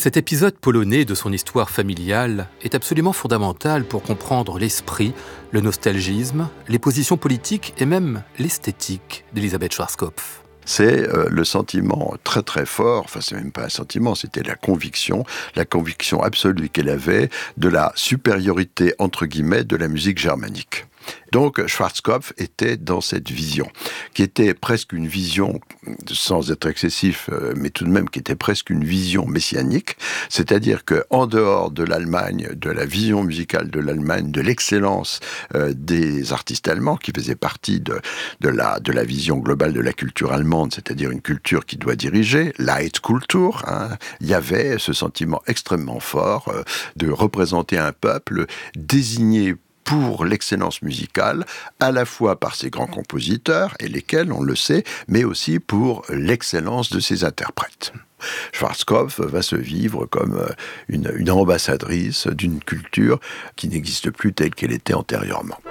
Cet épisode polonais de son histoire familiale est absolument fondamental pour comprendre l'esprit, le nostalgisme, les positions politiques et même l'esthétique d'Elisabeth Schwarzkopf. C'est le sentiment très très fort, enfin c'est même pas un sentiment, c'était la conviction absolue qu'elle avait de la supériorité entre guillemets de la musique germanique. Donc Schwarzkopf était dans cette vision, qui était presque une vision, sans être excessif, mais tout de même qui était presque une vision messianique, c'est-à-dire qu'en dehors de l'Allemagne, de la vision musicale de l'Allemagne, de l'excellence des artistes allemands, qui faisaient partie de la vision globale de la culture allemande, c'est-à-dire une culture qui doit diriger, Leitkultur, il y avait ce sentiment extrêmement fort de représenter un peuple désigné pour l'excellence musicale, à la fois par ses grands compositeurs, et lesquels, on le sait, mais aussi pour l'excellence de ses interprètes. Schwarzkopf va se vivre comme une ambassadrice d'une culture qui n'existe plus telle qu'elle était antérieurement.